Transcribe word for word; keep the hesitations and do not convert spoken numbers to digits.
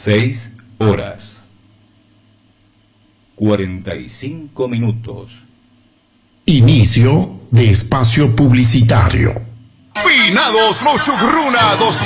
Seis horas. Cuarenta y cinco minutos. Inicio de espacio publicitario. Finados los Shugruna dos mil